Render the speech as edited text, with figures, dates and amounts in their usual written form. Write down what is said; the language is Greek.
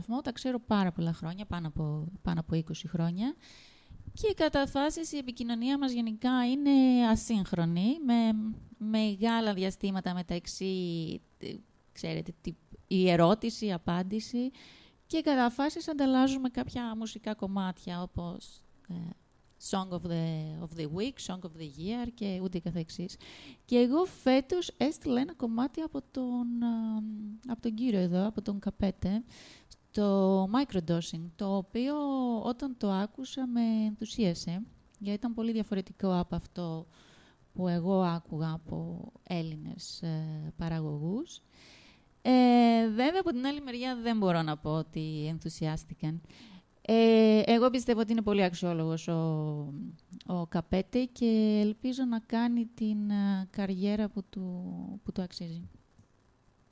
σταθμό, τα ξέρω πάρα πολλά χρόνια, πάνω από 20 χρόνια. Και οι καταφάσεις, η επικοινωνία μας γενικά είναι ασύγχρονη, με μεγάλα διαστήματα μεταξύ, ξέρετε, η ερώτηση, η απάντηση. Και οι καταφάσεις ανταλλάζουμε κάποια μουσικά κομμάτια, όπως Song of the Week, Song of the Year και ούτε καθεξής. Και εγώ φέτος έστειλα ένα κομμάτι από τον κύριο εδώ, από τον Καπέτε, το microdosing, το οποίο όταν το άκουσα με ενθουσίασε, γιατί ήταν πολύ διαφορετικό από αυτό που εγώ άκουγα από Έλληνες παραγωγούς. Βέβαια, από την άλλη μεριά δεν μπορώ να πω ότι ενθουσιάστηκαν. Εγώ πιστεύω ότι είναι πολύ αξιόλογος ο Καπέτε και ελπίζω να κάνει την καριέρα που του αξίζει.